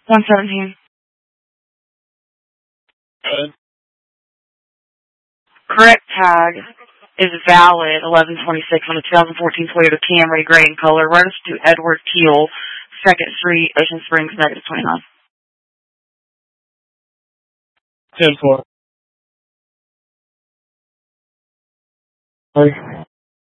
117. Good. Correct tag is valid 11/26 on a 2014 Toyota Camry, gray in color. Runs to Edward Teal, 2nd Street, Ocean Springs, -29. 10-4.